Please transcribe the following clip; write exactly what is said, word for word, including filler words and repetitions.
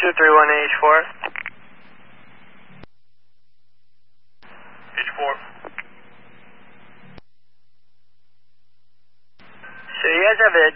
two three one H four. H four. So you guys have a